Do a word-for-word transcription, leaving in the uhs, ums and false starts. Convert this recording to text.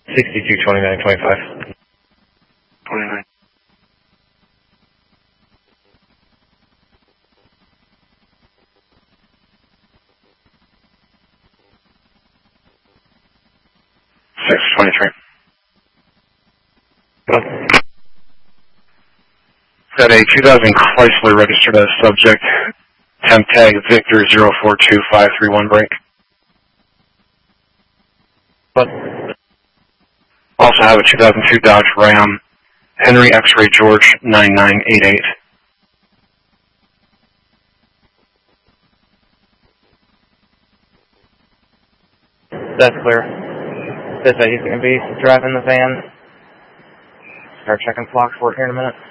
sixty-two twenty-nine twenty-five. twenty-nine. six twenty-three. Got a two thousand Chrysler registered as subject. Temp tag Victor zero four two five three one break. What? Also have a two thousand two Dodge Ram. Henry X-Ray George nine nine eight eight. That's clear. Says that he's going to be driving the van. Start checking clocks for it here in a minute.